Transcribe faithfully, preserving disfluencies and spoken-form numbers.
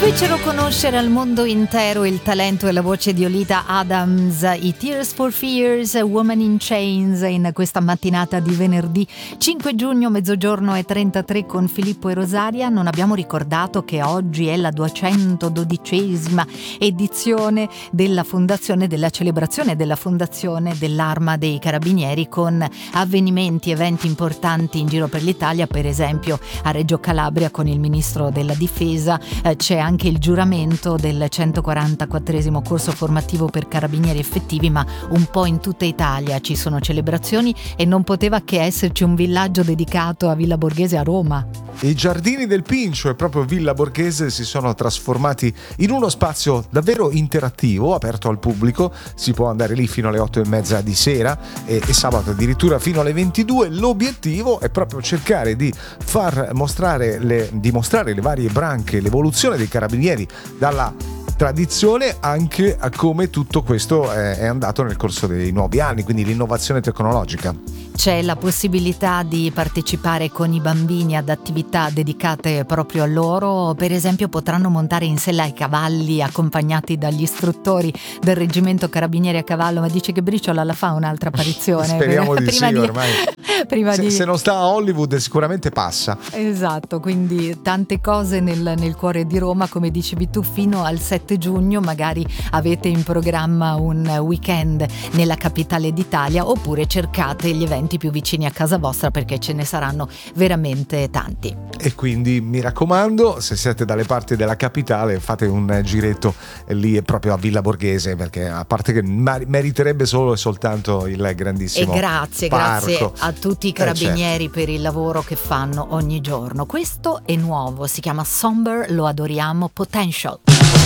Fecero conoscere al mondo intero il talento e la voce di Olita Adams, i Tears for Fears, Woman in Chains, in questa mattinata di venerdì cinque giugno, mezzogiorno e trentatré con Filippo e Rosaria. Non abbiamo ricordato che oggi è la duecentododicesima edizione della fondazione, della celebrazione della fondazione dell'Arma dei Carabinieri, con avvenimenti, eventi importanti in giro per l'Italia. Per esempio a Reggio Calabria con il ministro della difesa eh, c'è anche anche il giuramento del centoquarantaquattresimo corso formativo per carabinieri effettivi, ma un po' in tutta Italia ci sono celebrazioni e non poteva che esserci un villaggio dedicato a Villa Borghese a Roma. I giardini del Pincio e proprio Villa Borghese si sono trasformati in uno spazio davvero interattivo, aperto al pubblico. Si può andare lì fino alle otto e mezza di sera e, e sabato addirittura fino alle ventidue. L'obiettivo è proprio cercare di far mostrare le, dimostrare le varie branche, l'evoluzione dei carabinieri dalla tradizione anche a come tutto questo è, è andato nel corso dei nuovi anni, quindi l'innovazione tecnologica. C'è la possibilità di partecipare con i bambini ad attività dedicate proprio a loro. Per esempio potranno montare in sella ai cavalli accompagnati dagli istruttori del reggimento carabinieri a cavallo. Ma dice che Briciola la fa un'altra apparizione. Speriamo di prima sì, di... ormai prima se, di... se non sta a Hollywood sicuramente passa. Esatto, quindi tante cose nel, nel cuore di Roma, come dicevi tu. Fino al sette giugno magari avete in programma un weekend nella capitale d'Italia, oppure cercate gli eventi più vicini a casa vostra, perché ce ne saranno veramente tanti. E quindi mi raccomando, se siete dalle parti della capitale, fate un giretto lì proprio a Villa Borghese, perché a parte che meriterebbe solo e soltanto il grandissimo e grazie parco. Grazie a tutti i carabinieri eh, certo. per il lavoro che fanno ogni giorno. Questo è nuovo, si chiama Somber, lo adoriamo, Potential.